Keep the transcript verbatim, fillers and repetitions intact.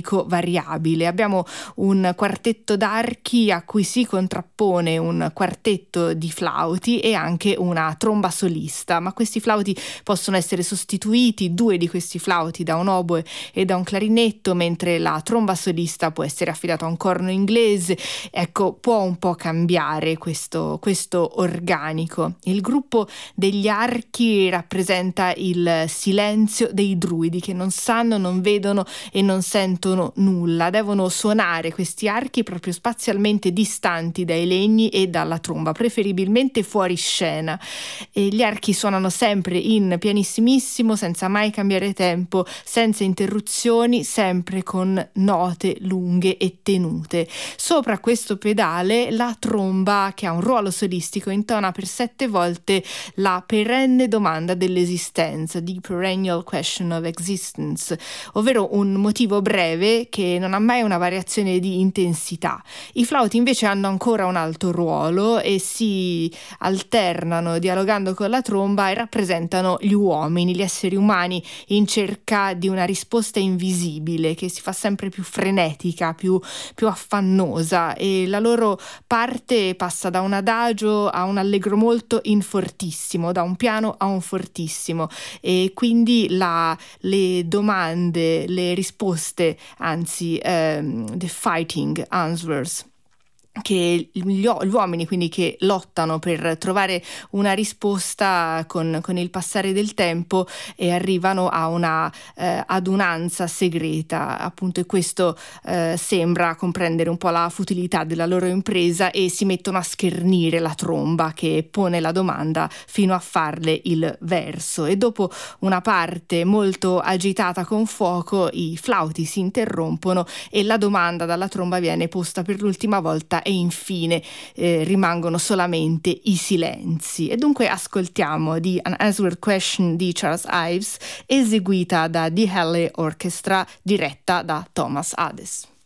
organico variabile. Abbiamo un quartetto d'archi a cui si contrappone un quartetto di flauti e anche una tromba solista, ma questi flauti possono essere sostituiti, due di questi flauti, da un oboe e da un clarinetto, mentre la tromba solista può essere affidata a un corno inglese. Ecco, può un po' cambiare questo, questo organico. Il gruppo degli archi rappresenta il silenzio dei druidi che non sanno, non vedono e non sentono nulla. Devono suonare questi archi proprio spazialmente distanti dai legni e dalla tromba, preferibilmente fuori scena. E gli archi suonano sempre in pianissimissimo, senza mai cambiare tempo, senza interruzioni, sempre con note lunghe e tenute. Sopra questo pedale la tromba, che ha un ruolo solistico, intona per sette volte la perenne domanda dell'esistenza, the perennial question of existence, ovvero un motivo breve che non ha mai una variazione di intensità. I flauti invece hanno ancora un alto ruolo e si alternano dialogando con la tromba e rappresentano gli uomini, gli esseri umani in cerca di una risposta invisibile che si fa sempre più frenetica, più, più affannosa, e la loro parte passa da un adagio a un allegro molto in fortissimo, da un piano a un fortissimo, e quindi la, le domande, le risposte, anzi ehm, the fighting answers, che gli, gli uomini quindi che lottano per trovare una risposta con, con il passare del tempo e arrivano a una eh, adunanza segreta, appunto, e questo eh, sembra comprendere un po' la futilità della loro impresa, e si mettono a schernire la tromba che pone la domanda fino a farle il verso. E dopo una parte molto agitata con fuoco, i flauti si interrompono e la domanda dalla tromba viene posta per l'ultima volta, e infine eh, rimangono solamente i silenzi. E dunque ascoltiamo The Unanswered Question di Charles Ives, eseguita da The Halley Orchestra, diretta da Thomas Hades.